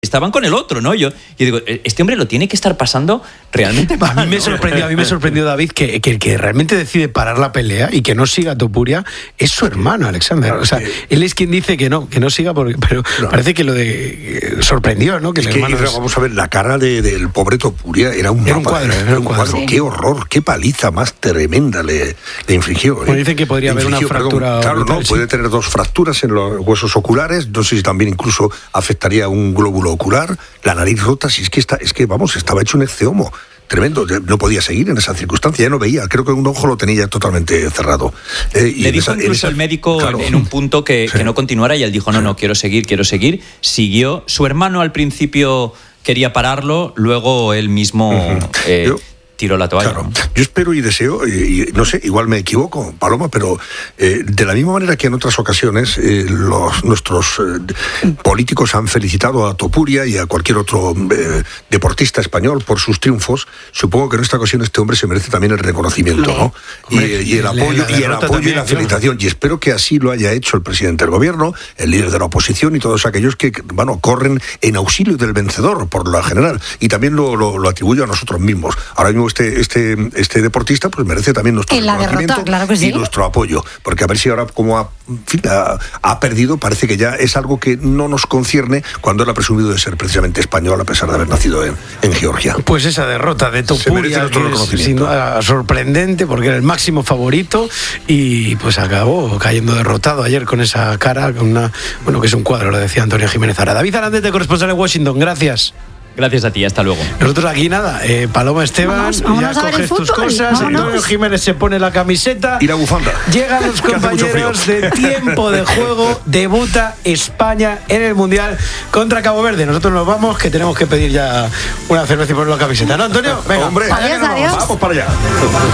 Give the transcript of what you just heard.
estaban con el otro, ¿no? Yo digo, este hombre lo tiene que estar pasando realmente mal. A mí me sorprendió David que el que realmente decide parar la pelea y que no siga a Topuria es su hermano, Alexander. O sea, él es quien dice que no siga, pero parece que lo de sorprendió, ¿no? Que vamos a ver, la cara del pobre Topuria era un cuadro. Sí. Qué horror, qué paliza más tremenda le infligió. Bueno, dicen que podría haber una fractura. Claro, brutal, puede tener 2 fracturas en los huesos oculares, no sé si también incluso afectaría un glóbulo ocular, la nariz rota, si es que estaba hecho un ecceomo tremendo, no podía seguir en esa circunstancia, ya no veía, creo que un ojo lo tenía ya totalmente cerrado. Le dijo incluso el médico, claro, en un punto que no continuara, y él dijo, no, quiero seguir, siguió. Su hermano al principio quería pararlo, luego él mismo tiró la toalla. Claro, ¿no? Yo espero y deseo, y no sé, igual me equivoco, Paloma, pero de la misma manera que en otras ocasiones nuestros políticos han felicitado a Topuria y a cualquier otro deportista español por sus triunfos, supongo que en esta ocasión este hombre se merece también el reconocimiento, ¿no? Hombre, y el apoyo también, y la felicitación, y espero que así lo haya hecho el presidente del gobierno, el líder de la oposición y todos aquellos que corren en auxilio del vencedor, por lo general, y también lo atribuyo a nosotros mismos. Ahora mismo este deportista pues merece también nuestro reconocimiento, claro que sí, y nuestro apoyo, porque a ver si ahora, como ha perdido, parece que ya es algo que no nos concierne, cuando él ha presumido de ser precisamente español a pesar de haber nacido en Georgia. Pues esa derrota de Topuria es sin duda sorprendente, porque era el máximo favorito y pues acabó cayendo derrotado ayer con esa cara, que es un cuadro, lo decía Antonio Jiménez. Ahora, David Arandet, corresponsal en Washington, gracias. Gracias a ti, hasta luego. Nosotros aquí nada, Paloma Esteban, vámonos ya coges tus cosas, Antonio Jiménez se pone la camiseta y la bufanda. Llegan los compañeros de Tiempo de Juego, debuta España en el Mundial contra Cabo Verde. Nosotros nos vamos, que tenemos que pedir ya una cerveza y poner la camiseta, ¿no, Antonio? Venga, hombre, adiós. vamos para allá.